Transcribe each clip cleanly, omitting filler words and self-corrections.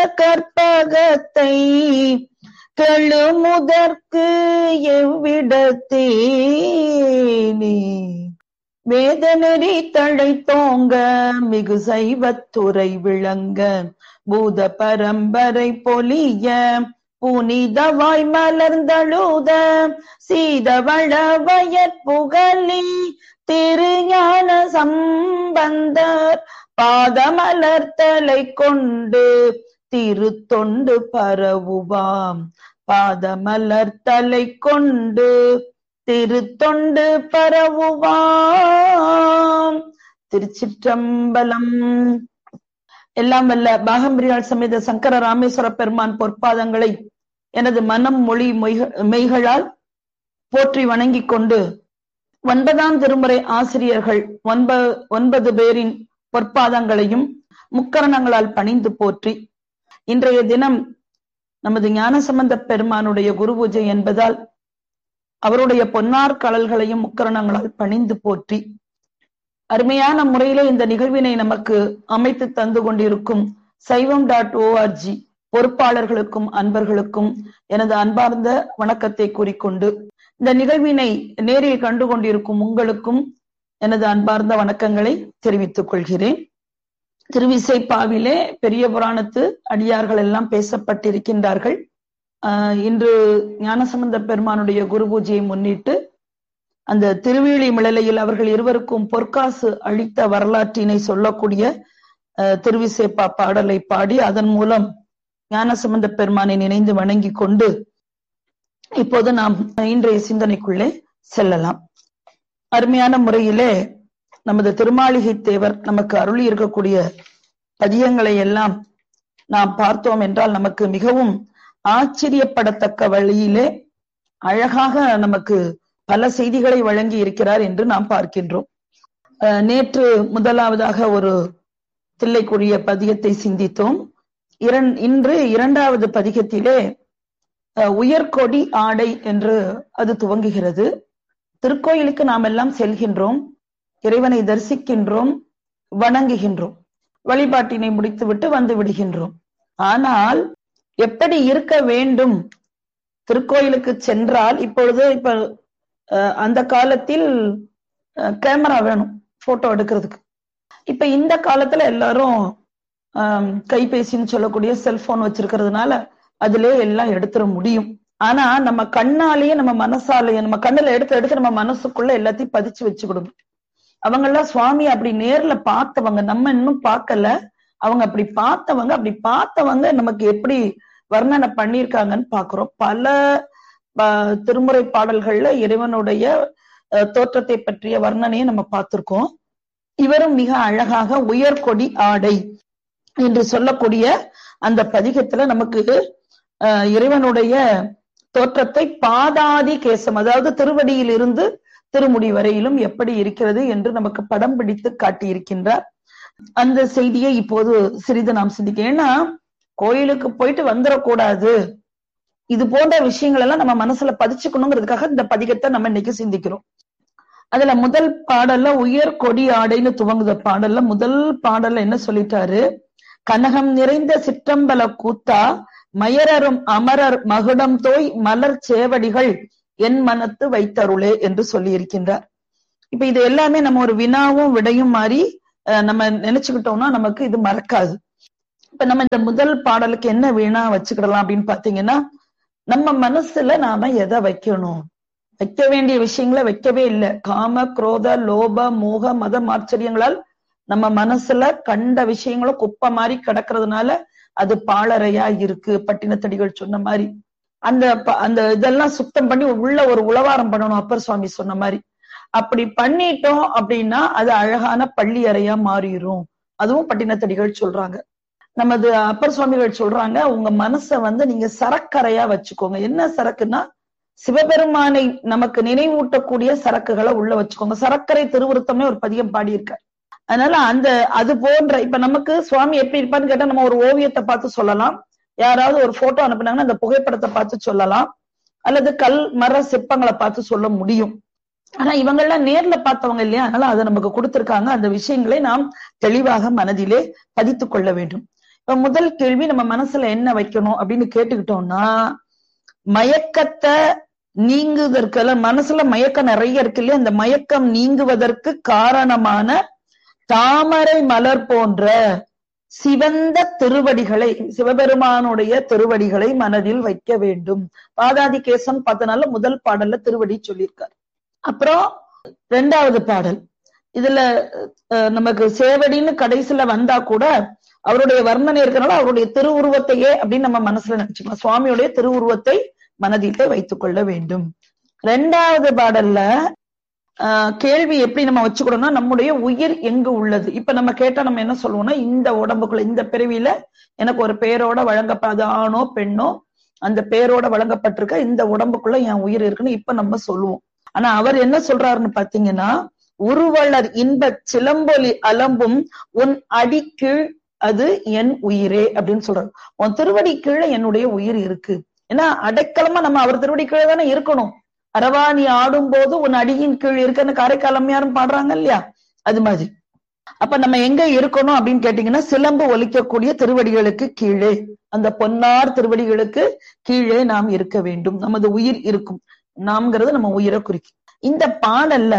கற்பகத்தை கெழுமுதற்கு எவ்விடத்தே வேதநெறி தழைத்தோங்க மிகு சைவத்துறை விளங்க பூத பரம்பரை பொலிய புனிதவாய் மலர்ந்தழுத சீதவள வயற்புகழி திருஞான சம்பந்தர் பாதமலர்த்தலை கொண்டு திருத்தொண்டு பரவுவாம். பாதமலர்த்தலை கொண்டு திருத்தொண்டு பரவுவாம். திருச்சிற்றம்பலம். எல்லாம் வல்ல பாகம்பிரியாள் சமேத சங்கர ராமேஸ்வர பெருமான் பொற்பாதங்களை எனது மனம் மொழி மெய்களால் போற்றி வணங்கிக் கொண்டு 9ஆம் திருமுறை ஆசிரியர்கள் 9 பேரின் பொற்பாதங்களையும் முக்கரணங்களால் பணிந்து போற்றி, இன்றைய தினம் நமது ஞானசம்பந்த பெருமானுடைய குரு பூஜை என்பதால் அவருடைய பொன்னார் கழல்களையும் முக்கரணங்களால் பணிந்து போற்றி அருமையான முறையிலே இந்த நிகழ்வினை நமக்கு அமைத்து தந்து கொண்டிருக்கும் சைவம்.org பொறுப்பாளர்களுக்கும் அன்பர்களுக்கும் எனது அன்பார்ந்த வணக்கத்தை கூறிக்கொண்டு, இந்த நிகழ்வினை நேரில் கண்டு கொண்டிருக்கும் உங்களுக்கும் எனது அன்பார்ந்த வணக்கங்களை தெரிவித்துக் கொள்கிறேன். திருவிசைப்பாவிலே பெரிய புராணத்து அடியார்கள் எல்லாம் பேசப்பட்டிருக்கின்றார்கள். இன்று ஞானசம்பந்த பெருமானுடைய குரு பூஜையை முன்னிட்டு அந்த திருவேலி மிளலையில் அவர்கள் இருவருக்கும் பொற்காசு அளித்த வரலாற்றினை சொல்லக்கூடிய திருவிசைப்பா பாடலை பாடி அதன் மூலம் ஞானசம்பந்த பெருமானை நினைந்து வணங்கி கொண்டு இப்போது நாம் இன்றைய சிந்தனைக்குள்ளே செல்லலாம். அருமையான முறையிலே நமது திருமாளிகை தேவர் நமக்கு அருளி இருக்கக்கூடிய பதியங்களை எல்லாம் நாம் பார்த்தோம் என்றால் நமக்கு மிகவும் ஆச்சரியப்படத்தக்க வழியிலே அழகாக நமக்கு பல செய்திகளை வழங்கி இருக்கிறார் என்று நாம் பார்க்கின்றோம். நேற்று முதலாவதாக ஒரு தில்லைக்குரிய பதிகத்தை சிந்தித்தோம். இன்று 2வது பதிகத்திலே உயர்கொடி ஆடை என்று அது துவங்குகிறது. திருக்கோயிலுக்கு நாம் எல்லாம் செல்கின்றோம், இறைவனை தரிசிக்கின்றோம், வணங்குகின்றோம், வழிபாட்டினை முடித்துவிட்டு வந்து விடுகின்றோம். ஆனால் எப்படி இருக்க வேண்டும்? திருக்கோயிலுக்கு சென்றால் இப்ப அந்த காலத்தில் கேமரா வேணும் போட்டோ எடுக்கிறதுக்கு. இப்ப இந்த காலத்துல எல்லாரும் கைபேசின்னு சொல்லக்கூடிய செல்போன் வச்சிருக்கிறதுனால அதிலே எல்லாம் எடுத்துட முடியும். ஆனா நம்ம கண்ணாலேயே நம்ம மனசாலேயே நம்ம கண்ணுல எடுத்து நம்ம மனசுக்குள்ள எல்லாத்தையும் பதிச்சு வச்சுக்கிடணும். அவங்க எல்லாம் சுவாமி அப்படி நேர்ல பார்த்தவங்க, நம்ம இன்னும் பார்க்கல. அவங்க அப்படி பார்த்தவங்க நமக்கு எப்படி வர்ணனை பண்ணியிருக்காங்கன்னு பாக்குறோம். பல திருமுறை பாடல்கள்ல இறைவனுடைய தோற்றத்தை பற்றிய வர்ணனையை நம்ம பார்த்திருக்கோம். இவரும் மிக அழகாக உயர்கொடி ஆடை என்று சொல்லக்கூடிய அந்த பதிகத்துல நமக்கு இறைவனுடைய தோற்றத்தை பாதாதி கேசம், அதாவது திருவடியில் இருந்து திருமுடி வரையிலும் எப்படி இருக்கிறது என்று நமக்கு படம் பிடித்து காட்டியிருக்கின்றார். அந்த செய்தியை இப்போது சிறிது நாம் சிந்திக்க. ஏன்னா கோயிலுக்கு போயிட்டு வந்துடக்கூடாது, இது போன்ற விஷயங்கள் எல்லாம் நம்ம மனசுல பதிச்சுக்கணுங்கிறதுக்காக இந்த பதிகத்தை நம்ம இன்னைக்கு சிந்திக்கிறோம். அதுல முதல் பாடல்ல உயர் கொடி ஆடைன்னு துவங்குத பாடல்ல முதல் பாடல்ல என்ன சொல்லிட்டாரு? கனகம் நிறைந்த சிற்றம்பல கூத்தா மயரரும் அமரர் மகுடம் தோய் மலர் சேவடிகள் என் மனத்து வைத்தருளே என்று சொல்லி இருக்கின்றார். இப்ப இது எல்லாமே நம்ம ஒரு வினாவும் விடையும் மாறி நம்ம நினைச்சுக்கிட்டோம்னா நமக்கு இது மறக்காது. இப்ப நம்ம இந்த முதல் பாடலுக்கு என்ன வினா வச்சுக்கிடலாம் அப்படின்னு பாத்தீங்கன்னா, நம்ம மனசுல நாம எதை வைக்கணும்? வைக்க வேண்டிய விஷயங்களை வைக்கவே இல்லை. காம குரோத லோப மோக மத ஆச்சரியங்களால் நம்ம மனசுல கண்ட விஷயங்களும் குப்பை மாதிரி கிடக்கிறதுனால அது பாழறையா இருக்கு. பட்டினத்தடிகள் சொன்ன மாதிரி அந்த இதெல்லாம் சுத்தம் பண்ணி உள்ள ஒரு உளவாரம் பண்ணணும். அப்பர் சுவாமி சொன்ன மாதிரி அப்படி பண்ணிட்டோம் அப்படின்னா அது அழகான பள்ளி அறையா மாறிடும். அதுவும் பட்டினத்தடிகள் சொல்றாங்க. நமது அப்பர் சுவாமிகள் சொல்றாங்க, உங்க மனசை நீங்க சரக்கரையா வச்சுக்கோங்க. என்ன சரக்குன்னா சிவபெருமானை நமக்கு நினைவூட்டக்கூடிய சரக்குகளை உள்ள வச்சுக்கோங்க. சரக்கரை திருவிருத்தம்னு ஒரு பதியம் பாடியிருக்கார். அதனால அது போன்ற இப்ப நமக்கு சுவாமி எப்படி இருப்பான்னு கேட்டா நம்ம ஒரு ஓவியத்தை பார்த்து சொல்லலாம், யாராவது ஒரு போட்டோ அனுப்புனாங்கன்னா அந்த புகைப்படத்தை பார்த்து சொல்லலாம், அல்லது கல் மர சிற்பங்களை பார்த்து சொல்ல முடியும். ஆனா இவங்கெல்லாம் நேர்ல பார்த்தவங்க இல்லையா, அதனால அதை நமக்கு கொடுத்திருக்காங்க. அந்த விஷயங்களை நாம் தெளிவாக மனதிலே பதித்துக் கொள்ள வேண்டும். முதல் கேள்வி நம்ம மனசுல என்ன வைக்கணும் அப்படின்னு கேட்டுக்கிட்டோம்னா, மயக்கத்தை நீங்குவதற்கு, மனசுல மயக்கம் நிறைய இருக்கு இல்லையா, அந்த மயக்கம் நீங்குவதற்கு காரணமான தாமரை மலர் போன்ற சிவந்த திருவடிகளை, சிவபெருமானுடைய திருவடிகளை மனதில் வைக்க வேண்டும். பாதாதி கேசம் பார்த்தனால முதல் பாடல்ல திருவடி சொல்லியிருக்காரு. அப்புறம் 2வது பாடல், இதுல நமக்கு சேவடின்னு கடைசியில வந்தா கூட அவருடைய வர்ணனை இருக்கிறனால அவருடைய திருவுருவத்தையே அப்படின்னு நம்ம மனசுல நினைச்சுக்கலாம். சுவாமியுடைய திருவுருவத்தை மனதிலே வைத்துக் கொள்ள வேண்டும். 2வது பாடல்ல கேள்வி எப்படி நம்ம வச்சுக்கணும்னா, நம்முடைய உயிர் எங்கு உள்ளது? இப்ப நம்ம கேட்டா நம்ம என்ன சொல்லுவோம்னா, இந்த உடம்புக்குள்ள, இந்த பிறவியில எனக்கு ஒரு பேரோட வழங்கப்படாத ஆணோ பெண்ணோ அந்த பேரோட வழங்கப்பட்டிருக்க இந்த உடம்புக்குள்ள என் உயிர் இருக்குன்னு இப்ப நம்ம சொல்லுவோம். ஆனா அவர் என்ன சொல்றாருன்னு பாத்தீங்கன்னா, உருவளர் இன்ப சிலம்பொலி அலம்பும் உன் அடி கீழ் அது என் உயிரே அப்படின்னு சொல்றாரு. உன் திருவடி கீழே என்னுடைய உயிர் இருக்கு. ஏன்னா அடைக்கலமா நம்ம அவர் திருவடி கீழே தானே இருக்கணும். அரவா நீ ஆடும் போது உன் அடியின் கீழ் இருக்குன்னு காரைக்கால் அம்மையாரும் பாடுறாங்க இல்லையா, அது மாதிரி. அப்ப நம்ம எங்க இருக்கணும் அப்படின்னு கேட்டீங்கன்னா, சிலம்பு ஒலிக்கக்கூடிய திருவடிகளுக்கு கீழே, அந்த பொன்னார் திருவடிகளுக்கு கீழே நாம் இருக்க வேண்டும். நமது உயிர் இருக்கும். நாம்ங்கிறது நம்ம உயிரை குறிக்கும். இந்த பாடல்ல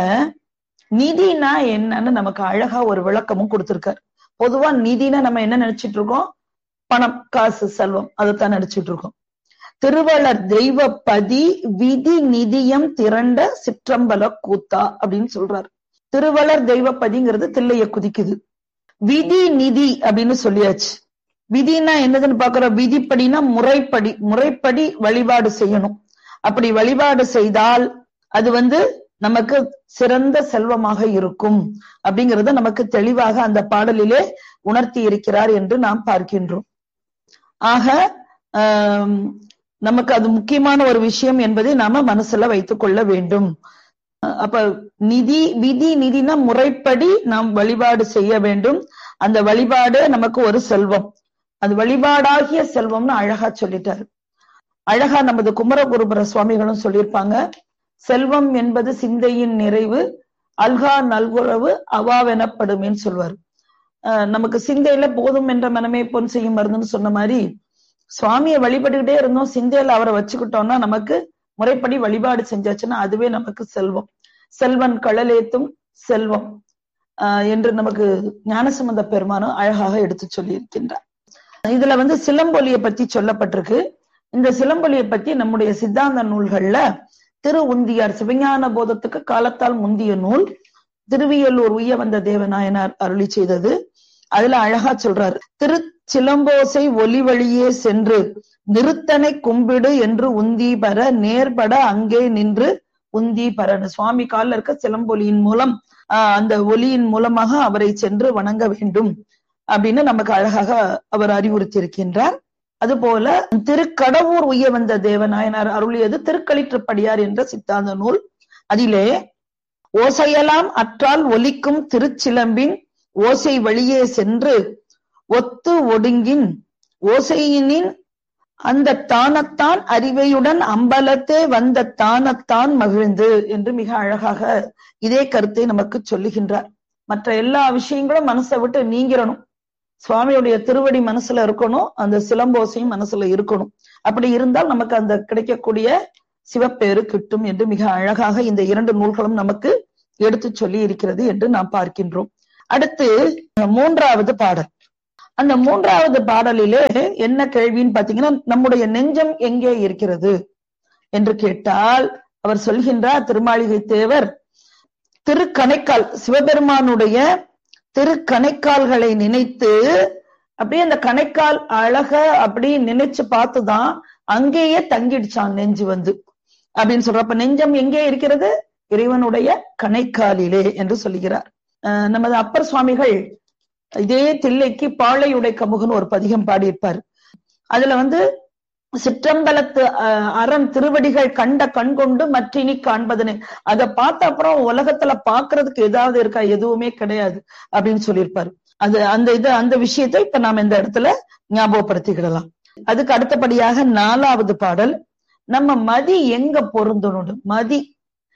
நிதினா என்னன்னு நமக்கு அழகா ஒரு விளக்கமும் கொடுத்திருக்காரு. பொதுவா நிதினா நம்ம என்ன நினைச்சிட்டு இருக்கோம்? பணம், காசு, செல்வம், அதைத்தான் நினைச்சிட்டு இருக்கோம். திருவளர் தெய்வப்பதி விதி நிதியம் திரண்ட சிற்றம்பல கூத்தா அப்படின்னு சொல்றாரு. திருவளர் தெய்வப்பதிங்கிறது தில்லைய குதிக்குது. விதி நிதி அப்படின்னு சொல்லியாச்சு. விதினா என்னதுன்னு பாக்குறோம். விதிப்படினா முறைப்படி, முறைப்படி வழிபாடு செய்யணும். அப்படி வழிபாடு செய்தால் அது நமக்கு சிறந்த செல்வமாக இருக்கும் அப்படிங்கறத நமக்கு தெளிவாக அந்த பாடலிலே உணர்த்தி இருக்கிறார் என்று நாம் பார்க்கின்றோம். ஆக நமக்கு அது முக்கியமான ஒரு விஷயம் என்பதை நாம மனசுல வைத்துக் கொள்ள வேண்டும். அப்ப விதி நிதினா முறைப்படி நாம் வழிபாடு செய்ய வேண்டும். அந்த வழிபாடு நமக்கு ஒரு செல்வம். அது வழிபாடாகிய செல்வம்னு அழகா சொல்லிட்டாரு. அழகா நமது குமரகுருபர சுவாமிகளும் சொல்லியிருப்பாங்க, செல்வம் என்பது சிந்தையின் நிறைவு, அல்கா நல்குறவு அவாவெனப்படுமேன்னு சொல்வாரு. நமக்கு சிந்தையில போதும் என்ற மனமே பொன் செய்யும் மருந்துன்னு சொன்ன மாதிரி சுவாமியை வழிபட்டுக்கிட்டே இருந்தோம், சிந்தையில அவரை வச்சுக்கிட்டோம்னா நமக்கு முறைப்படி வழிபாடு செஞ்சாச்சுன்னா அதுவே நமக்கு செல்வம். செல்வன் கடலேத்தும் செல்வம் என்று நமக்கு ஞானசம்பந்த பெருமானும் அழகாக எடுத்து சொல்லி இருக்கின்றார். இதுல சிலம்பொலியை பத்தி சொல்லப்பட்டிருக்கு. இந்த சிலம்பொலியை பத்தி நம்முடைய சித்தாந்த நூல்கள்ல திரு உந்தியார் சிவஞான போதத்துக்கு காலத்தால் முந்திய நூல் திருவியலூர் உய்ய வந்த தேவநாயனார் அருளி செய்தது. அதுல அழகா சொல்றாரு, திருச்சிலம்போசை ஒலி வழியே சென்று நிறுத்தனை கும்பிடு என்று உந்தி பர நேர்பட அங்கே நின்று உந்தி பரன்னு. சுவாமி காலில் இருக்க சிலம்பொலியின் மூலம் அந்த ஒலியின் மூலமாக அவரை சென்று வணங்க வேண்டும் அப்படின்னு நமக்கு அழகாக அவர் அறிவுறுத்தி இருக்கின்றார். அதுபோல திருக்கடவூர் உய்ய வந்த தேவநாயனார் அருளியது திருக்களிற்றுப்படியார் என்ற சித்தாந்த நூல். அதிலே ஓசையெல்லாம் அற்றால் ஒலிக்கும் திருச்சிலம்பின் ஓசை வழியே சென்று ஒத்து ஒடுங்கின் ஓசையினின் அந்த தானத்தான் அறிவையுடன் அம்பலத்தே வந்த தானத்தான் மகிழ்ந்து என்று மிக அழகாக இதே கருத்தை நமக்கு சொல்லுகின்றார். மற்ற எல்லா விஷயங்களும் மனசை விட்டு நீங்கிடணும். சுவாமியுடைய திருவடி மனசுல இருக்கணும், அந்த சிலம்போசையும் மனசுல இருக்கணும். அப்படி இருந்தால் நமக்கு அந்த கிடைக்கக்கூடிய சிவப்பேறு கிட்டும் என்று மிக அழகாக இந்த 2 நூல்களும் நமக்கு எடுத்து சொல்லி இருக்கிறது என்று நாம் பார்க்கின்றோம். அடுத்து 3வது பாடல். அந்த 3வது பாடலிலே என்ன கேள்வின்னு பாத்தீங்கன்னா, நம்முடைய நெஞ்சம் எங்கே இருக்கிறது என்று கேட்டால் அவர் சொல்கின்றார், திருமாளிகை தேவர் திருக்கணைக்கால் சிவபெருமானுடைய திருக்கணைக்கால்களை நினைத்து அப்படியே அந்த கணைக்கால் அழக அப்படி நினைச்சு பார்த்துதான் அங்கேயே தங்கிடுச்சான் நெஞ்சு அப்படின்னு சொல்ற. அப்ப நெஞ்சம் எங்கே இருக்கிறது? இறைவனுடைய கணைக்காலிலே என்று சொல்லுகிறார். நமது அப்பர் சுவாமிகள் இதே தில்லைக்கு பாளையுடை கமுகன் ஒரு பதிகம் பாடியிருப்பார். அதுல சிற்றம்பலத்து அரண் திருவடிகள் கண்ட கண் கொண்டு மற்றினி காண்பதனே. அதை பார்த்த அப்புறம் உலகத்துல பாக்குறதுக்கு ஏதாவது இருக்கா? எதுவுமே கிடையாது அப்படின்னு சொல்லியிருப்பாரு. அந்த விஷயத்தை இப்ப நாம இந்த இடத்துல ஞாபகப்படுத்திக்கிடலாம். அதுக்கு அடுத்தபடியாக 4வது பாடல், நம்ம மதி எங்க பொருந்தணும்? மதி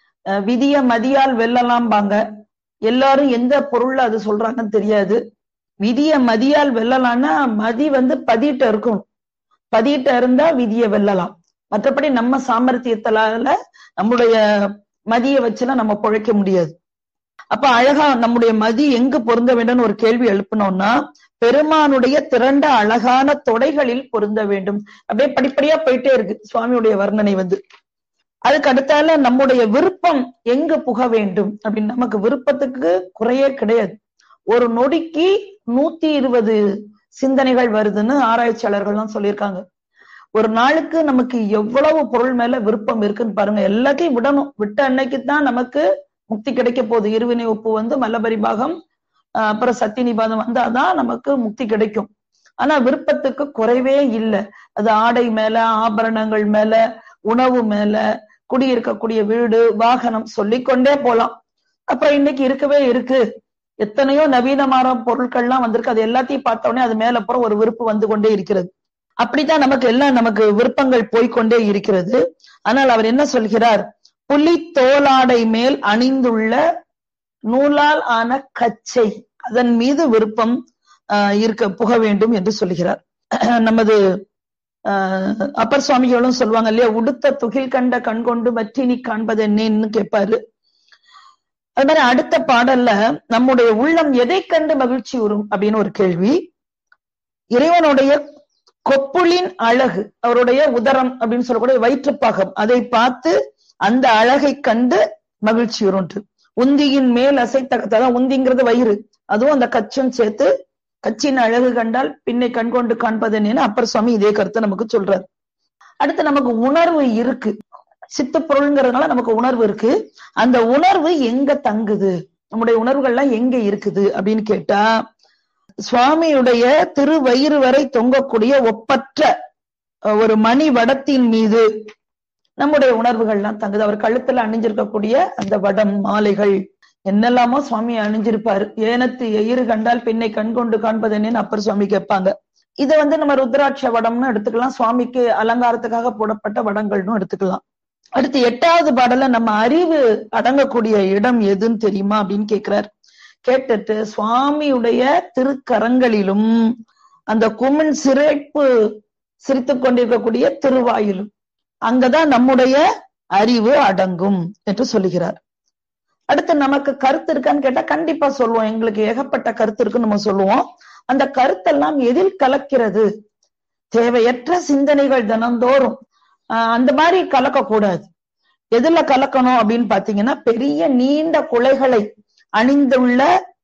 விதிய மதியால் வெல்லலாம் பாங்க. எல்லாரும் எந்த பொருள்ல அது சொல்றாங்கன்னு தெரியாது. விதிய மதியால் வெல்லலாம்னா மதி பதிட்ட இருக்கணும். பதிட்ட இருந்தா விதியை வெல்லலாம். மற்றபடி நம்ம சாமர்த்தியத்தால நம்முடைய மதியை வச்சுலாம் நம்ம பொழைக்க முடியாது. அப்ப அழகா நம்முடைய மதி எங்கு பொருந்த வேண்டும்னு ஒரு கேள்வி எழுப்பினோம்னா, பெருமானுடைய திரண்ட அழகான தொடைகளில் பொருந்த வேண்டும். அப்படியே படிப்படியா போயிட்டே இருக்கு சுவாமியுடைய வர்ணனை. அதுக்கு அடுத்தால நம்முடைய விருப்பம் எங்கு புக வேண்டும் அப்படின்னு, நமக்கு விருப்பத்துக்கு குறையே கிடையாது. ஒரு நொடிக்கு 120 சிந்தனைகள் வருதுன்னு ஆராய்ச்சியாளர்கள்லாம் சொல்லியிருக்காங்க. ஒரு நாளுக்கு நமக்கு எவ்வளவு பொருள் மேல விருப்பம் இருக்குன்னு பாருங்க. எல்லாத்தையும் விடணும். விட்ட அன்னைக்குதான் நமக்கு முக்தி கிடைக்க போகுது. இருவினை ஒப்பு மல்லபரிபாகம் அப்புறம் சத்திய நிபாதம் வந்தாதான் நமக்கு முக்தி கிடைக்கும். ஆனா விருப்பத்துக்கு குறைவே இல்லை. அது ஆடை மேல, ஆபரணங்கள் மேல, உணவு மேல, குடியிருக்கக்கூடிய வீடு, வாகனம், சொல்லிக்கொண்டே போலாம். அப்புறம் இன்னைக்கு இருக்கவே இருக்கு. எத்தனையோ நவீனமான பொருட்கள்லாம் வந்திருக்கு. அது எல்லாத்தையும் பார்த்த உடனே அது மேல அப்புறம் ஒரு விருப்பு வந்து கொண்டே இருக்கிறது. அப்படித்தான் நமக்கு விருப்பங்கள் போய்கொண்டே இருக்கிறது. ஆனால் அவர் என்ன சொல்கிறார்? புலி தோலாடை மேல் அணிந்துள்ள நூலால் ஆன கச்சை, அதன் மீது விருப்பம் புக வேண்டும் என்று சொல்கிறார். நமது அப்பர் சுவாமிகளும் சொல்லுவாங்க இல்லையா, உடுத்த துகில் கண்ட கண் கொண்டு மற்றினி காண்பது என்னன்னு கேட்பாரு. அது மாதிரி அடுத்த பாடல்ல நம்முடைய உள்ளம் எதை கண்டு மகிழ்ச்சி உறும் அப்படின்னு ஒரு கேள்வி. இறைவனுடைய கொப்புளின் அழகு, அவருடைய உதரம் அப்படின்னு சொல்லக்கூடிய வயிற்றுப்பாகம், அதை பார்த்து அந்த அழகை கண்டு மகிழ்ச்சி உருண்டு. உந்தியின் மேல் அசைத்ததான், உந்திங்கிறது வயிறு, அதுவும் அந்த கச்சும் சேர்த்து, கச்சின் அழகு கண்டால் பின்னை கண்கொண்டு காண்பதுன்னு அப்பர் சுவாமி இதே கருத்தை நமக்கு சொல்றாரு. அடுத்து நமக்கு உணர்வு இருக்கு, சித்து பொருள்ங்கிறதுனால நமக்கு உணர்வு இருக்கு. அந்த உணர்வு எங்க தங்குது, நம்முடைய உணர்வுகள்லாம் எங்க இருக்குது அப்படின்னு கேட்டா, சுவாமியுடைய திருவயிறு வரை தொங்கக்கூடிய ஒப்பற்ற ஒரு மணி வடத்தின் மீது நம்முடைய உணர்வுகள்லாம் தங்குது. அவர் கழுத்துல அணிஞ்சிருக்கக்கூடிய அந்த வடம், மாலைகள், என்னெல்லாமோ சுவாமி அணிஞ்சிருப்பாரு. ஏனத்து எயிறு கண்டால் பின்னை கண்கொண்டு காண்பதுன்னு அப்பர் சுவாமி கேட்பாங்க. இதை நம்ம ருத்ராட்ச வடம்னு எடுத்துக்கலாம், சுவாமிக்கு அலங்காரத்துக்காக போடப்பட்ட வடங்கள்னு எடுத்துக்கலாம். அடுத்து 8வது பாடல நம்ம அறிவு அடங்கக்கூடிய இடம் எதுன்னு தெரியுமா அப்படின்னு கேட்கிறார். கேட்டுட்டு சுவாமியுடைய திருக்கரங்களிலும் அந்த குமிழ் சிரித்து கொண்டிருக்கக்கூடிய திருவாயிலும் அங்கதான் நம்முடைய அறிவு அடங்கும் என்று சொல்லுகிறார். அடுத்து நமக்கு கருத்து இருக்கான்னு கேட்டா கண்டிப்பா சொல்லுவோம். எங்களுக்கு ஏகப்பட்ட கருத்து இருக்குன்னு நம்ம சொல்லுவோம். அந்த கருத்தெல்லாம் எதில் கலக்கிறது? தேவையற்ற சிந்தனைகள் தினந்தோறும் அந்த மாதிரி கலக்க கூடாது. எதுல கலக்கணும் அப்படின்னு பாத்தீங்கன்னா, பெரிய நீண்ட குலைகளை அணிந்துள்ள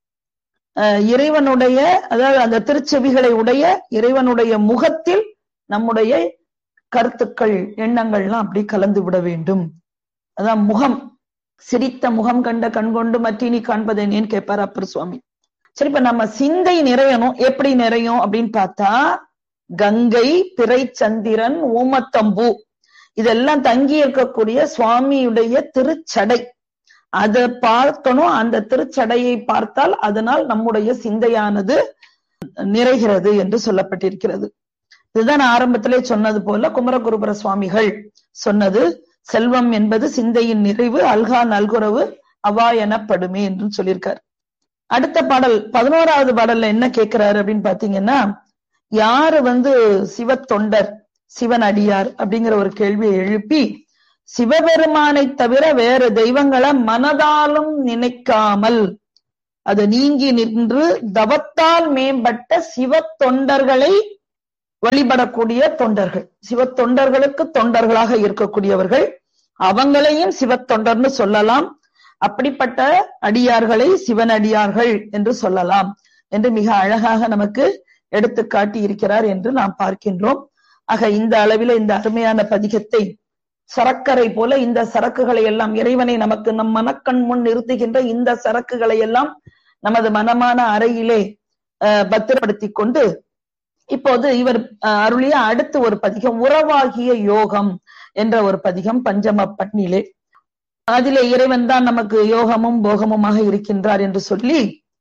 இறைவனுடைய, அதாவது அந்த திருச்செவிகளை உடைய இறைவனுடைய முகத்தில் நம்முடைய கருத்துக்கள், எண்ணங்கள்லாம் அப்படி கலந்து விட வேண்டும். அதான் முகம், சிரித்த முகம் கண்ட கண்கொண்டு மற்றினி காண்பதேன்னு கேட்பார் அப்பர் சுவாமி. சரி, இப்ப நம்ம சிந்தை நிறையணும். எப்படி நிறையும் அப்படின்னு பார்த்தா, கங்கை, பிறை, சந்திரன், ஊமத்தம்பூ இதெல்லாம் தங்கி இருக்கக்கூடிய சுவாமியுடைய திருச்சடை, அதை பார்க்கணும். அந்த திருச்சடையை பார்த்தால் அதனால் நம்முடைய சிந்தையானது நிறைகிறது என்று சொல்லப்பட்டிருக்கிறது. இதுதான் ஆரம்பத்திலே சொன்னது போல குமரகுருபர சுவாமிகள் சொன்னது, செல்வம் என்பது சிந்தையின் நிறைவு, அல்கா நல்குறவு அவா எனப்படுமே என்று சொல்லியிருக்கார். அடுத்த பாடல் 11வது பாடல்ல என்ன கேட்கிறாரு அப்படின்னு பாத்தீங்கன்னா, யாரு சிவத்தொண்டர், சிவன் அடியார் அப்படிங்கிற ஒரு கேள்வியை எழுப்பி, சிவபெருமானை தவிர வேற தெய்வங்களை மனதாலும் நினைக்காமல் அது நீங்கி நின்று தவத்தால் மேம்பட்ட சிவ தொண்டர்களை வழிபடக்கூடிய தொண்டர்கள், சிவ தொண்டர்களுக்கு தொண்டர்களாக இருக்கக்கூடியவர்கள், அவங்களையும் சிவத்தொண்டர்னு சொல்லலாம். அப்படிப்பட்ட அடியார்களை சிவனடியார்கள் என்று சொல்லலாம் என்று மிக அழகாக நமக்கு எடுத்து காட்டி இருக்கிறார் என்று நாம் பார்க்கின்றோம். ஆக இந்த அளவில இந்த அருமையான பதிகத்தை சரக்கரை போல இந்த சரக்குகளை எல்லாம், இறைவனை நமக்கு நம் மனக்கண் முன் நிறுத்துகின்ற இந்த சரக்குகளை எல்லாம் நமது மனமான அறையிலே பத்திரப்படுத்தி கொண்டு, இப்போது இவர் அருளிய அடுத்து ஒரு பதிகம் உறவாகிய யோகம் என்ற ஒரு பதிகம் பஞ்சம பட்னிலே. அதிலே இறைவன் தான் நமக்கு யோகமும் போகமுமாக இருக்கின்றார் என்று சொல்லி,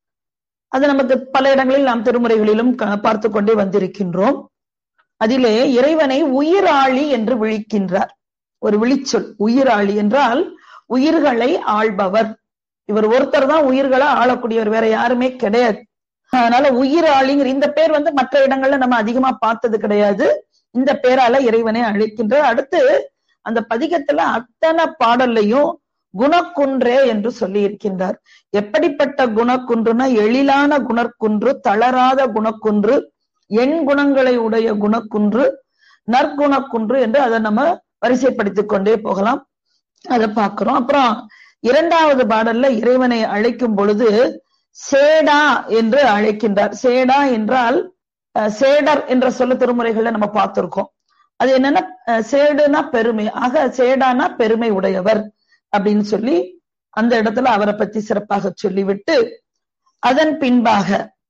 அது நமக்கு பல இடங்களில் நாம் திருமுறைகளிலும் பார்த்து கொண்டே வந்திருக்கின்றோம். அதிலே இறைவனை உயிராளி என்று விழிக்கின்றார். ஒரு விழிச்சொல் உயிராளி என்றால் உயிர்களை ஆள்பவர். இவர் ஒருத்தர் தான் உயிர்களை ஆளக்கூடியவர், வேற யாருமே கிடையாது. அதனால உயிராளிங்கிற இந்த பேர் வந்து மற்ற இடங்கள்ல நம்ம அதிகமா பார்த்தது கிடையாது. இந்த பேரால இறைவனை அழைக்கின்றார். அடுத்து அந்த பதிகத்துல அத்தனை பாடல்லையும் குணக்குன்றே என்று சொல்லி இருக்கின்றார். எப்படிப்பட்ட குணக்குன்றுனா எழிலான குணக்குன்று, தளராத குணக்குன்று, எண் குணங்களை உடைய குணக்குன்று, நற்குணக்குன்று என்று அதை நம்ம வரிசைப்படுத்திக் கொண்டே போகலாம். அதை பார்க்கிறோம். அப்புறம் இரண்டாவது பாடல்ல இறைவனை அழைக்கும் பொழுது சேடா என்று அழைக்கின்றார். சேடா என்றால் சேடர் என்ற சொல்ல திருமுறைகள்ல நம்ம பார்த்திருக்கோம். அது என்னன்னா சேடுனா பெருமை, ஆக சேடானா பெருமை உடையவர் அப்படின்னு சொல்லி அந்த இடத்துல அவரை பத்தி சிறப்பாக சொல்லிவிட்டு அதன் பின்பாக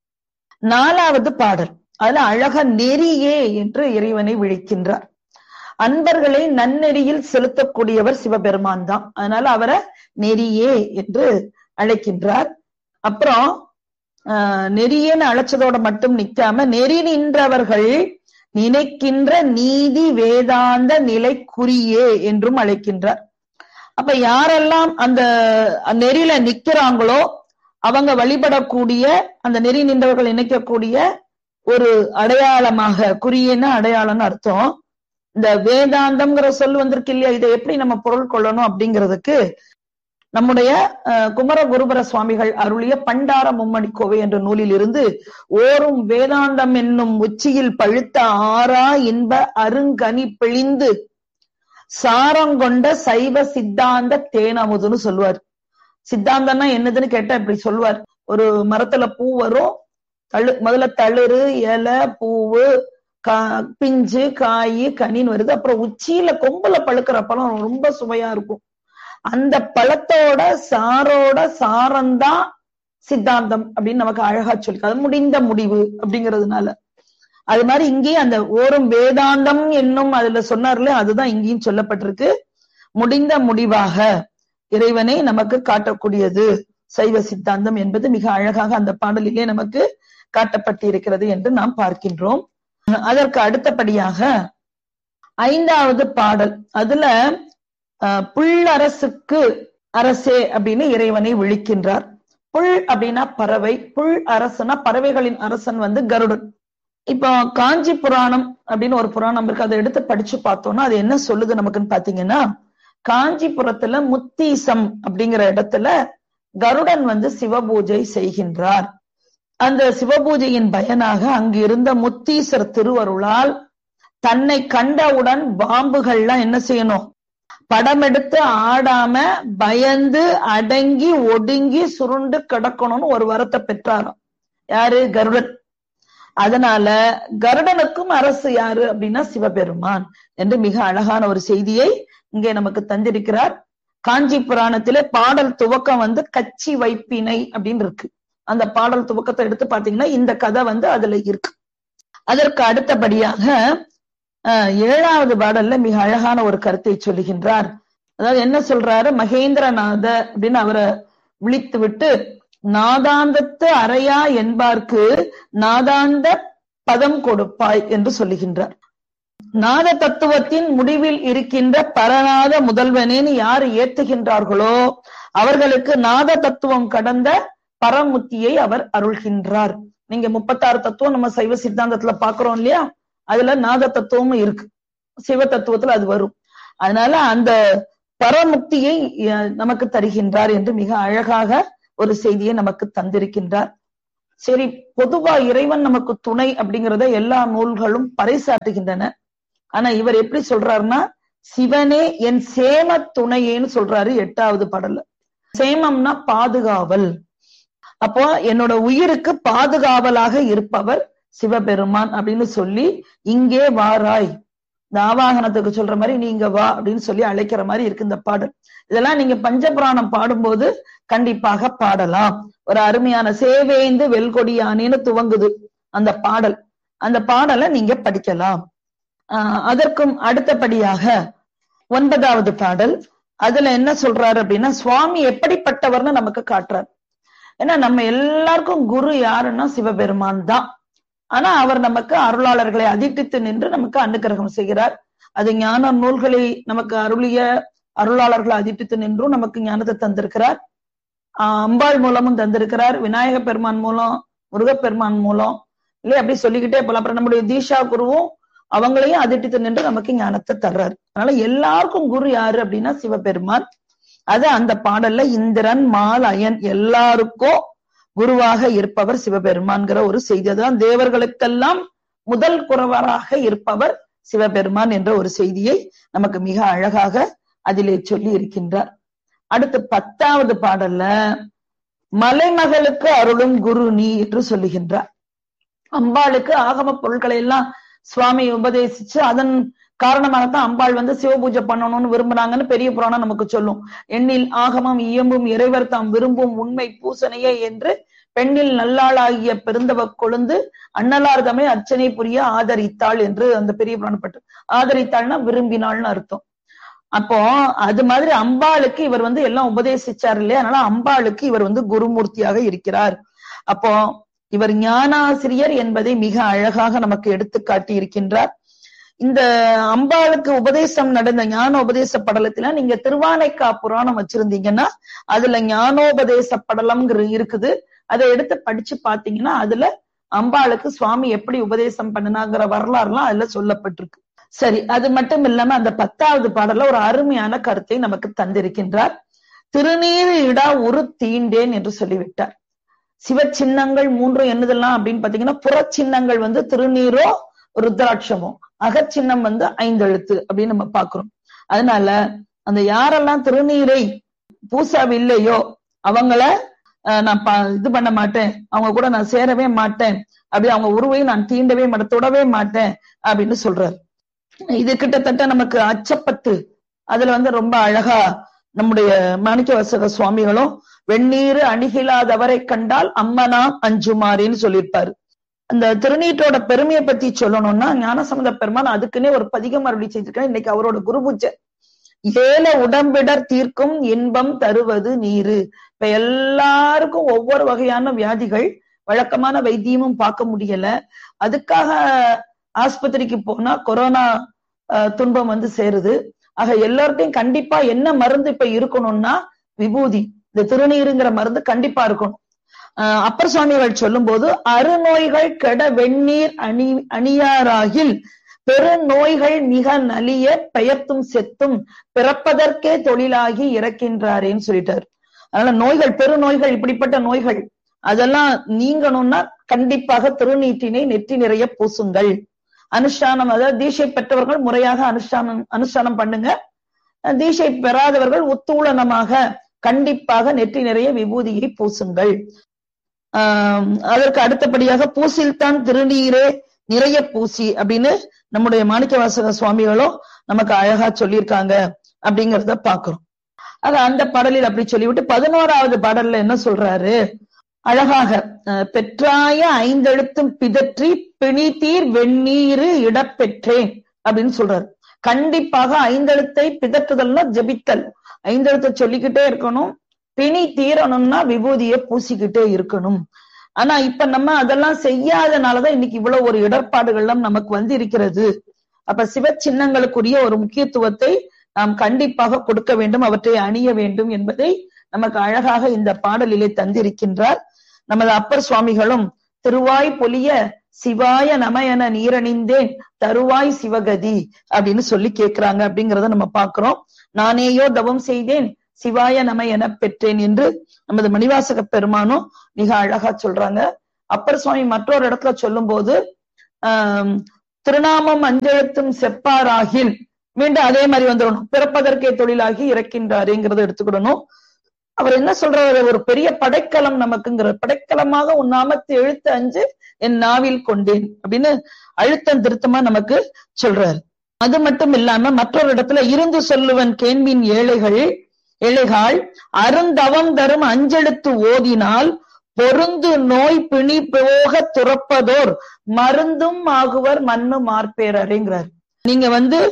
4வது பாடல் அதுல அழக நெறியே என்று இறைவனை விழிக்கின்றார். அன்பர்களை நன்னெறியில் செலுத்தக்கூடியவர் சிவபெருமான் தான். அதனால அவரை நெறியே என்று அழைக்கின்றார். அப்புறம் நெறியேன்னு அழைச்சதோட மட்டும் நிக்காம நெறி நின்றவர்கள் நினைக்கின்ற நீதி வேதாந்த நிலைக்குரியே என்றும் அழைக்கின்றார். அப்ப யாரெல்லாம் அந்த நெறியில நிக்கிறாங்களோ அவங்க வழிபடக்கூடிய அந்த நெறி நின்றவர்கள் நினைக்கக்கூடிய ஒரு அடையாளமாக, குறியேன்னா அடையாளம்னு அர்த்தம். இந்த வேதாந்தம்ங்கிற சொல் வந்திருக்கு இல்லையா, இதை எப்படி நம்ம பொருள் கொள்ளணும் அப்படிங்கிறதுக்கு நம்முடைய குமர குருபர சுவாமிகள் அருளிய பண்டார மும்மணி கோவை என்ற நூலில் இருந்து ஓரும் வேதாந்தம் என்னும் உச்சியில் பழுத்த ஆறா இன்ப அருங்கனி பிழிந்து சாரங்கொண்ட சைவ சித்தாந்த தேனமுதுன்னு சொல்லுவார். சித்தாந்தம்னா என்னதுன்னு கேட்டா இப்படி சொல்லுவார். ஒரு மரத்துல பூ வரும், முதல்ல தளிரு, இலை, பூவு, பிஞ்சு, காய், கனின்னு வருது. அப்புறம் உச்சியில கொம்புல பழுக்கிற பழம் ரொம்ப சுவையா இருக்கும். அந்த பழத்தோட சாரோட சாரம்தான் சித்தாந்தம் அப்படின்னு நமக்கு அழகா சொல்லி, அது முடிந்த முடிவு அப்படிங்கிறதுனால அது மாதிரி இங்கேயும் அந்த ஓரும் வேதாந்தம் என்னும் அதுல சொன்னார்ல, அதுதான் இங்கேயும் சொல்லப்பட்டிருக்கு. முடிந்த முடிவாக இறைவனை நமக்கு காட்டக்கூடியது சைவ சித்தாந்தம் என்பது மிக அழகாக அந்த பாடலிலே நமக்கு காட்டப்பட்டிருக்கிறது என்று நாம் பார்க்கின்றோம். அதற்கு அடுத்தபடியாக 5வது பாடல் அதுல புல்லரசுக்கு அரசே அப்படின்னு இறைவனை விழிக்கின்றார். புல் அப்படின்னா பறவை, புல் அரசுனா பறவைகளின் அரசன் வந்து கருடன். இப்போ காஞ்சி புராணம் அப்படின்னு ஒரு புராணம் இருக்கு, அதை எடுத்து படிச்சு பார்த்தோம்னா அது என்ன சொல்லுது நமக்குன்னு பாத்தீங்கன்னா, காஞ்சிபுரத்துல முத்தீசம் அப்படிங்கிற இடத்துல கருடன் வந்து சிவபூஜை செய்கின்றார். அந்த சிவபூஜையின் பயனாக அங்கு இருந்த முத்தீசர் திருவருளால் தன்னை கண்டவுடன் பாம்புகள்லாம் என்ன செய்யணும், படம் எடுத்து ஆடாம பயந்து அடங்கி ஒடுங்கி சுருண்டு கிடக்கணும்னு ஒரு வரத்தை பெற்றாராம். யாரு? கருடன். அதனால கருடனுக்கும் அரசு யாரு அப்படின்னா சிவபெருமான் என்று மிக அழகான ஒரு செய்தியை இங்கே நமக்கு தந்திருக்கிறார். காஞ்சி புராணத்திலே பாடல் துவக்கம் வந்து கச்சி வைப்பினை அப்படின்னு இருக்கு. அந்த பாடல் துவக்கத்தை எடுத்து பாத்தீங்கன்னா இந்த கதை வந்து அதுல இருக்கு. அதற்கு அடுத்தபடியாக 7வது பாடல்ல மிக அழகான ஒரு கருத்தை சொல்லுகின்றார். அதாவது என்ன சொல்றாரு, மகேந்திரநாத அப்படின்னு அவரை விழித்து விட்டு நாதாந்தத்து அறையா என்பார்க்கு நாதாந்த பதம் கொடுப்பாய் என்று சொல்லுகின்றார். நாத தத்துவத்தின் முடிவில் இருக்கின்ற பரநாத முதல்வனேன்னு யாரு ஏத்துகின்றார்களோ அவர்களுக்கு நாத தத்துவம் கடந்த பரமுத்தியை அவர் அருள்கின்றார். நீங்க 36 தத்துவம் நம்ம சைவ சித்தாந்தத்துல பாக்குறோம் இல்லையா, அதுல நாத தத்துவமும் இருக்கு, சிவ தத்துவத்துல அது வரும். அதனால அந்த பரமுக்தியை நமக்கு தருகின்றார் என்று மிக அழகாக ஒரு செய்தியை நமக்கு தந்திருக்கின்றார். சரி, பொதுவா இறைவன் நமக்கு துணை அப்படிங்கிறத எல்லா நூல்களும் பறைசாட்டுகின்றன. ஆனா இவர் எப்படி சொல்றாருன்னா, சிவனே என் சேம துணையேன்னு சொல்றாரு 8வது பாடல்ல. சேமம்னா பாதுகாவல். அப்போ என்னோட உயிருக்கு பாதுகாவலாக இருப்பவர் சிவபெருமான் அப்படின்னு சொல்லி இங்கே வாராய், இந்த ஆவாகனத்துக்கு சொல்ற மாதிரி நீங்க வா அப்படின்னு சொல்லி அழைக்கிற மாதிரி இருக்கு இந்த பாடல். இதெல்லாம் நீங்க பஞ்சபுராணம் பாடும்போது கண்டிப்பாக பாடலாம். ஒரு அருமையான சேவேந்து வெல்கொடியானேன்னு துவங்குது அந்த பாடல். அந்த பாடலை நீங்க படிக்கலாம். அதற்கும் அடுத்தபடியாக 9வது பாடல் அதுல என்ன சொல்றாரு அப்படின்னா, சுவாமி எப்படிப்பட்டவர்னு நமக்கு காட்டுறார். ஏன்னா நம்ம எல்லாருக்கும் குரு யாருன்னா சிவபெருமான் தான். ஆனா அவர் நமக்கு அருளாளர்களை அதிட்டித்து நின்று நமக்கு அனுக்கிரகம் செய்கிறார். அது ஞான நூல்களை நமக்கு அருளிய அருளாளர்களை அதிட்டித்து நின்றும் நமக்கு ஞானத்தை தந்திருக்கிறார். அம்பாள் மூலமும் தந்திருக்கிறார். விநாயக பெருமான் மூலம் முருகப்பெருமான் மூலம் இல்லையா, அப்படி சொல்லிக்கிட்டே போலாம். அப்புறம் நம்முடைய தீஷா குருவும் அவங்களையும் அதிர்ட்டு நின்று நமக்கு ஞானத்தை தர்றாரு. அதனால எல்லாருக்கும் குரு யாரு அப்படின்னா சிவபெருமான். அது அந்த பாடல்ல இந்திரன் மால் அயன் எல்லாருக்கும் குருவாக இருப்பவர் சிவபெருமான்கிற ஒரு செய்தி. அதுதான் தேவர்களுக்கெல்லாம் முதல் குறவராக இருப்பவர் சிவபெருமான் என்ற ஒரு செய்தியை நமக்கு மிக அழகாக அதிலே சொல்லி இருக்கின்றார். அடுத்து 10வது பாடல்ல மலைமகளுக்கு அருளும் குரு நீ என்று சொல்லுகின்றார். அம்பாளுக்கு ஆகம பொருட்களை எல்லாம் சுவாமி உபதேசிச்சு அதன் காரணமாகத்தான் அம்பாள் சிவபூஜை பண்ணணும்னு விரும்புனாங்கன்னு பெரிய புராணம் நமக்கு சொல்லும். எண்ணில் ஆகமம் இயம்பும் இறைவர் தாம் விரும்பும் உண்மை பூசனையே என்று பெண்ணில் நல்லாளாகிய பெருந்தவ கொழுந்து அண்ணலார்தமை அர்ச்சனை புரிய ஆதரித்தாள் என்று அந்த பெரிய புராணப்பட்டு. ஆதரித்தாள்னா விரும்பினாள்னு அர்த்தம். அப்போ அது மாதிரி அம்பாளுக்கு இவர் எல்லாம் உபதேசிச்சார் இல்லையா, அதனால அம்பாளுக்கு இவர் குருமூர்த்தியாக இருக்கிறார். அப்போ இவர் ஞானாசிரியர் என்பதை மிக அழகாக நமக்கு எடுத்து காட்டி இருக்கின்றார். இந்த அம்பாளுக்கு உபதேசம் நடந்த ஞான உபதேச படலத்துல நீங்க திருவானைக்கா புராணம் வச்சிருந்தீங்கன்னா அதுல ஞானோபதேச படலம் இருக்குது. அதை எடுத்து படிச்சு பாத்தீங்கன்னா அதுல அம்பாளுக்கு சுவாமி எப்படி உபதேசம் பண்ணினாங்கிற வரலாறுலாம் அதுல சொல்லப்பட்டிருக்கு. சரி, அது மட்டும் இல்லாம அந்த 10வது பாடல்ல ஒரு அருமையான கருத்தை நமக்கு தந்திருக்கின்றார். திருநீர் இடா உரு தீண்டேன் என்று சொல்லிவிட்டார். சிவ சின்னங்கள் 3 என்னதெல்லாம் அப்படின்னு பாத்தீங்கன்னா, புறச்சின்னங்கள் திருநீரோ ருத்ராட்சமோ, அகச்சின்னம் 5 எழுத்து அப்படின்னு நம்ம பாக்குறோம். அதனால அந்த யாரெல்லாம் திருநீரை பூசவில்லையோ அவங்கள நான் இது பண்ண மாட்டேன், அவங்க கூட நான் சேரவே மாட்டேன், அப்படி அவங்க உருவை நான் தீண்டவே மாட்டேன், தொடவே மாட்டேன் அப்படின்னு சொல்றாரு. இது கிட்டத்தட்ட நமக்கு அச்சப்பட்டு அதுல ரொம்ப அழகா நம்முடைய மாணிக்கவாசக சுவாமிகளும் வெந்நீரு அணிகிலாதவரை கண்டால் அம்மனாம் அஞ்சுமாரின்னு சொல்லியிருப்பாரு. அந்த திருநீற்றோட பெருமையை பத்தி சொல்லணும்னா ஞானசம்பந்த பெருமான் அதுக்குன்னே ஒரு பதிகம் அருளி செஞ்சிருக்காரு. இன்னைக்கு அவரோட குரு பூஜை. ஏல உடம்பிடர் தீர்க்கும் இன்பம் தருவது நீரு. இப்ப எல்லாருக்கும் ஒவ்வொரு வகையான வியாதிகள், வழக்கமான வைத்தியமும் பார்க்க முடியல. அதுக்காக ஆஸ்பத்திரிக்கு போனா கொரோனா துன்பம் சேருது. ஆக எல்லார்ட்டையும் கண்டிப்பா என்ன மருந்து இப்ப இருக்கணும்னா விபூதி, இந்த திருநீருங்கிற மருந்து கண்டிப்பா இருக்கணும். அப்பர் சுவாமிகள் சொல்லும் போது அருநோய்கள் கெட வெந்நீர் அணியாராகில் பெருநோய்கள் மிக நலிய பெயர்த்தும் செத்தும் பிறப்பதற்கே தொழிலாகி இறக்கின்றாரேன்னு சொல்லிட்டாரு. அதனால நோய்கள், பெருநோய்கள், இப்படிப்பட்ட நோய்கள் அதெல்லாம் நீங்கணும்னா கண்டிப்பாக திருநீற்றினை நெற்றி நிறைய பூசுங்கள். அனுஷ்டானம், அதாவது தீட்சை பெற்றவர்கள் முறையாக அனுஷ்டானம் பண்ணுங்க. தீட்சை பெறாதவர்கள் உத்தூளனமாக கண்டிப்பாக நெற்றி நிறைய விபூதியை பூசுங்கள். அதற்கு அடுத்தபடியாக பூசில்தான் திருநீரே நிறைய பூசி அப்படின்னு நம்முடைய மாணிக்கவாசக சுவாமிகளும் நமக்கு அழகா சொல்லியிருக்காங்க அப்படிங்கிறத பாக்குறோம். ஆக அந்த பாடலில் அப்படி சொல்லிவிட்டு 11வது பாடல்ல என்ன சொல்றாரு அழகாக, பெற்றாய 5 எழுத்தும் பிதற்றி பிணித்தீர் வெந்நீரு இடப்பெற்றேன் அப்படின்னு சொல்றாரு. கண்டிப்பாக 5 எழுத்தை பிதற்றுதல்னா ஜபித்தல், 5 எழுத்தை சொல்லிக்கிட்டே இருக்கணும். பிணி தீரணும்னா விபூதியை பூசிக்கிட்டே இருக்கணும். ஆனா இப்ப நம்ம அதெல்லாம் செய்யாதனாலதான் இன்னைக்கு இவ்வளவு ஒரு இடர்பாடுகள்லாம் நமக்கு இருக்கிறது. அப்ப சிவ சின்னங்களுக்குரிய ஒரு முக்கியத்துவத்தை நாம் கண்டிப்பாக கொடுக்க வேண்டும், அவற்றை அணிய வேண்டும் என்பதை நமக்கு அழகாக இந்த பாடலிலே தந்திருக்கின்றார். நமது அப்பர் சுவாமிகளும் திருவாய் பொலிய சிவாய நம என நீரணிந்தேன் தருவாய் சிவகதி அப்படின்னு சொல்லி கேட்கிறாங்க. அப்படிங்கிறத நம்ம பாக்குறோம். நானேயோ தவம் செய்தேன் சிவாய நம என பெற்றேன் என்று நமது மணிவாசக பெருமானும் மிக அழகா சொல்றாங்க. அப்பர் சுவாமி மற்றொரு இடத்துல சொல்லும் போது திருநாமம் 5 எழுத்தும் செப்பாராகில், மீண்டும் அதே மாதிரி வந்துடணும், பிறப்பதற்கே தொழிலாகி இறக்கின்றாருங்கிறத எடுத்துக்கிடணும். அவர் என்ன சொல்றாரு, ஒரு பெரிய படைக்கலம் நமக்குங்கிற, படைக்கலமாக உன் நாமத்தை எழுத்து 5 என் நாவில் கொண்டேன் அப்படின்னு அழுத்தம் திருத்தமா நமக்கு சொல்றாரு. அது மட்டும் இல்லாம மற்றொரு இடத்துல இருந்து சொல்லுவன் கேண்பின் ஏழைகள் அருந்தவம் தரும் 5 எழுத்து ஓதினால் பொருந்து நோய் பிணி போக துறப்பதோர் மருந்தும் ஆகுவர் மண்ணு மார்பேரங்கிறார். நீங்க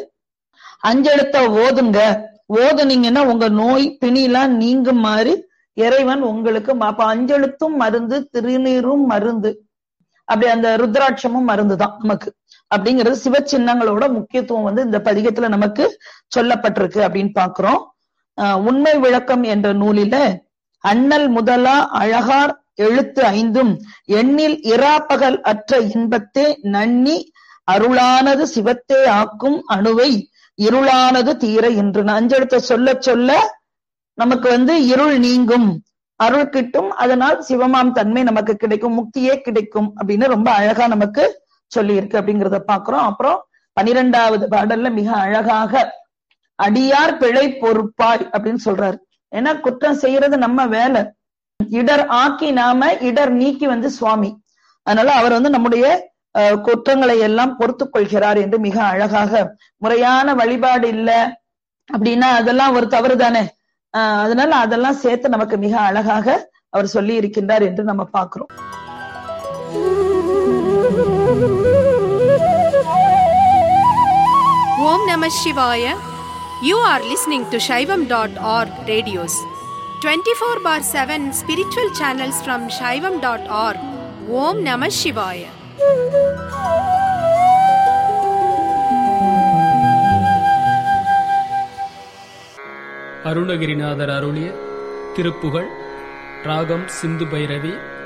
5 எழுத்த ஓதுங்க, ஓதுனீங்கன்னா உங்க நோய் பிணிலாம் நீங்கும் மாதிரி இறைவன் உங்களுக்கு. அப்ப 5 எழுத்தும் மருந்து, திருநீரும் மருந்து, அப்படி அந்த ருத்ராட்சமும் மருந்துதான் நமக்கு அப்படிங்கிறது சிவ சின்னங்களோட முக்கியத்துவம் இந்த பதிகத்துல நமக்கு சொல்லப்பட்டிருக்கு அப்படின்னு பாக்குறோம். உண்மை விளக்கம் என்ற நூலில அண்ணல் முதலா அழகார் எழுத்து ஐந்தும் எண்ணில் இராப்பகல் அற்ற இன்பத்தே நன்னி அருளானது சிவத்தே ஆக்கும் அணுவை இருளானது தீர என்று. அஞ்செழுத்த சொல்ல சொல்ல நமக்கு இருள் நீங்கும், அருள் கிட்டும், அதனால் சிவமாம் தன்மை நமக்கு கிடைக்கும், முக்தியே கிடைக்கும் அப்படின்னு ரொம்ப அழகா நமக்கு சொல்லி இருக்கு அப்படிங்கிறத பாக்குறோம். அப்புறம் 12வது பாடல்ல மிக அழகாக அடியார் பிழை பொறுப்பாய் அப்படின்னு சொல்றாரு. ஏன்னா குற்றம் செய்யறது நம்ம வேலை, இடர் ஆக்கி நாம இடர் நீக்கி சுவாமி. அதனால அவர் நம்முடைய குற்றங்களை எல்லாம் பொறுத்து கொள்கிறார் என்று மிக அழகாக, முறையான வழிபாடு இல்ல அப்படின்னா அதெல்லாம் ஒரு தவறு தானே. அதனால அதெல்லாம் சேர்த்து நமக்கு மிக அழகாக அவர் சொல்லி இருக்கின்றார் என்று நம்ம பார்க்கிறோம். Om Namah Shivaya. You are listening to Shaivam.org radios. 24/7 spiritual channels from Shaivam.org. Om Namah Shivaya. Arunagirinathar அருளிய திருப்புகழ். ராகம் சிந்து பைரவி.